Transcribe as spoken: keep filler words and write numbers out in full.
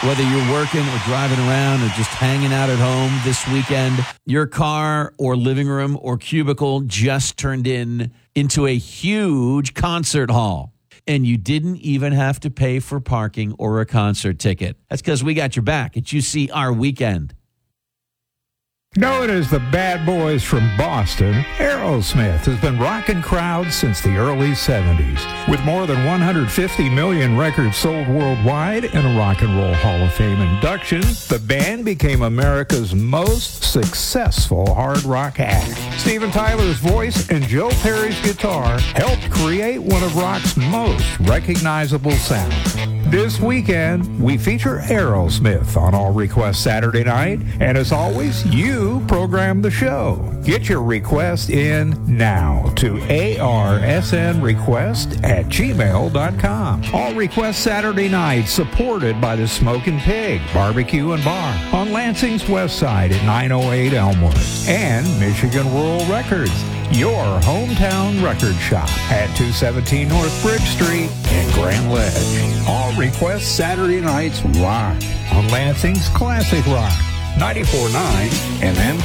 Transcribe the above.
Whether you're working or driving around or just hanging out at home this weekend, your car or living room or cubicle just turned in into a huge concert hall. And you didn't even have to pay for parking or a concert ticket. That's because we got your back at U C R Weekend. Known as the Bad Boys from Boston, Aerosmith has been rocking crowds since the early seventies. With more than one hundred fifty million records sold worldwide and a Rock and Roll Hall of Fame induction, the band became America's most successful hard rock act. Steven Tyler's voice and Joe Perry's guitar helped create one of rock's most recognizable sounds. This weekend, we feature Aerosmith on All Request Saturday night, and as always, you program the show. Get your request in now to arsnrequest at gmail dot com. All Request Saturday night, supported by the Smokin' Pig Barbecue and Bar on Lansing's West Side at nine oh eight Elmwood, and Michigan Rural Records, your hometown record shop at two seventeen North Bridge Street in Grand Ledge. All Request Saturday nights rock on Lansing's Classic Rock, ninety-four point nine M M